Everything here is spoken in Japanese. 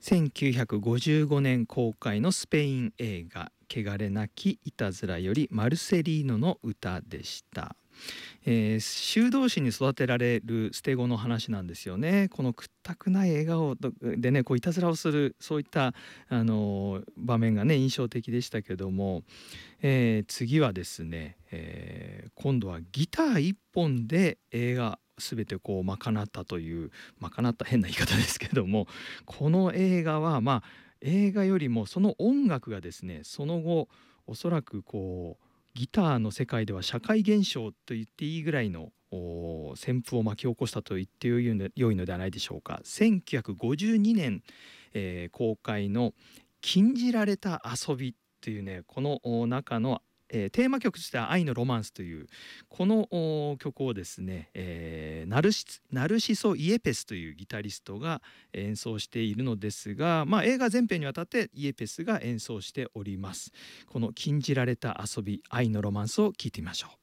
1955年公開のスペイン映画「汚れなきいたずら」よりマルセリーノの歌でした。修道士に育てられる捨て子の話なんですよね。この屈託ない笑顔でね、こういたずらをする、そういった場面がね印象的でしたけども、次はですね、今度はギター一本で映画全てこう賄ったという、賄った変な言い方ですけども、この映画は映画よりもその音楽がですね、その後おそらくこうギターの世界では社会現象と言っていいぐらいの旋風を巻き起こしたと言ってよいのではないでしょうか。1952年、公開の「禁じられた遊び」というね、この中のテーマ曲としては「愛のロマンス」というこの曲をですね、ナルシソ・イエペスというギタリストが演奏しているのですが、映画全編にわたってイエペスが演奏しております。この「禁じられた遊び愛のロマンス」を聴いてみましょう。